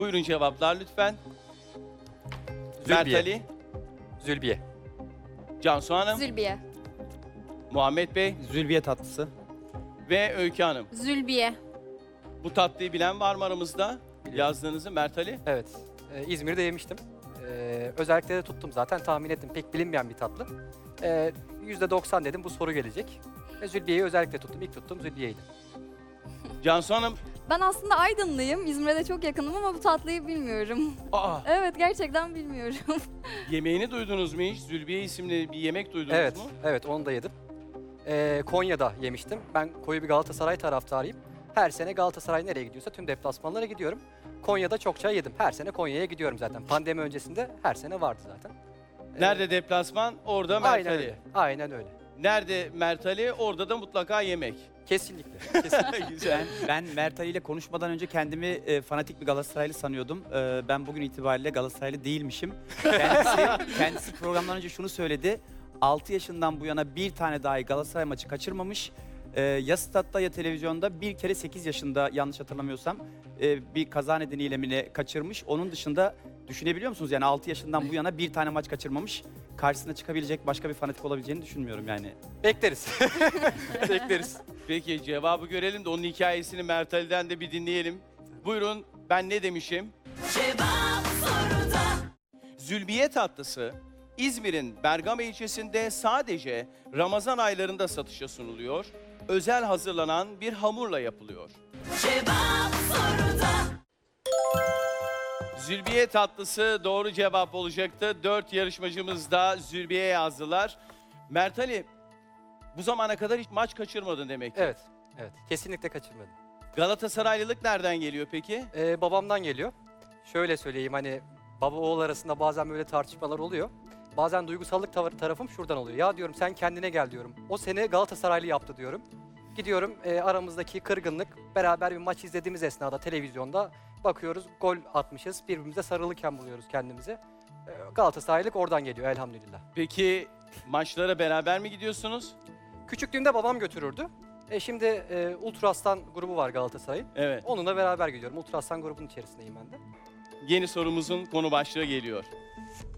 Buyurun cevaplar lütfen. Zülbiye. Mert Ali, Zülbiye. Cansu Hanım, Zülbiye. Muhammed Bey Zülbiye tatlısı. ve Öykü Hanım. Zülbiye. Bu tatlıyı bilen var mı aramızda? Biliyorum. Yazdığınızı Mert Ali. Evet. İzmir'de yemiştim. Özellikle de tuttum zaten, tahmin ettim. Pek bilinmeyen bir tatlı. %90 dedim bu soru gelecek. Zülbiye'yi özellikle tuttum. İlk tuttum Zülbiye'ydi. Cansu Hanım, Ben aslında Aydınlıyım. İzmir'e de çok yakınım ama bu tatlıyı bilmiyorum. aa, Evet, gerçekten bilmiyorum. yemeğini duydunuz mu hiç? Zülbiye isimli bir yemek duydunuz Evet, mu? evet onu da yedim. Konya'da yemiştim. Ben koyu bir Galatasaray taraftarıyım. Her sene Galatasaray nereye gidiyorsa tüm deplasmanlara gidiyorum. Konya'da çokça yedim. Her sene Konya'ya gidiyorum zaten. Pandemi öncesinde her sene vardı zaten. Nerede deplasman? Orada Mert Aynen Ali. öyle. Aynen öyle. Nerede Mert Ali? Orada da mutlaka yemek. Kesinlikle. Kesinlikle. Güzel. Ben Mert Ali ile konuşmadan önce kendimi fanatik bir Galatasaraylı sanıyordum. Ben bugün itibariyle Galatasaraylı değilmişim. Kendisi programdan önce şunu söyledi. 6 yaşından bu yana bir tane dahi Galatasaray maçı kaçırmamış. Ya statta ya televizyonda bir kere 8 yaşında yanlış hatırlamıyorsam bir kaza nedeniyle mi ne kaçırmış. Onun dışında düşünebiliyor musunuz? Yani 6 yaşından bu yana bir tane maç kaçırmamış. Karşısına çıkabilecek başka bir fanatik olabileceğini düşünmüyorum yani. Bekleriz. Bekleriz. Peki cevabı görelim de onun hikayesini Mert Ali'den de bir dinleyelim. Buyurun, ben ne demişim? Zülbiye tatlısı İzmir'in Bergama ilçesinde sadece Ramazan aylarında satışa sunuluyor. Özel hazırlanan bir hamurla yapılıyor. Zülbiye tatlısı doğru cevap olacaktı. 4 yarışmacımız da Zülbiye yazdılar. Mert Ali, bu zamana kadar hiç maç kaçırmadın demek ki. Evet. Evet. Kesinlikle kaçırmadım. Galatasaraylılık nereden geliyor peki? Babamdan geliyor. Şöyle söyleyeyim, hani baba oğul arasında bazen böyle tartışmalar oluyor. Bazen duygusallık tarafım şuradan oluyor. Ya diyorum sen kendine gel diyorum. O seni Galatasaraylı yaptı diyorum. Gidiyorum, aramızdaki kırgınlık, beraber bir maç izlediğimiz esnada televizyonda bakıyoruz gol atmışız. Birbirimize sarılırken buluyoruz kendimizi. Galatasaraylılık oradan geliyor elhamdülillah. Peki maçlara beraber mi gidiyorsunuz? Küçüklüğümde babam götürürdü. Şimdi Ultra Aslan grubu var Galatasaray'ın. Evet. Onunla beraber gidiyorum. Ultra Aslan grubunun içerisindeyim ben de. Yeni sorumuzun konu başlığı geliyor.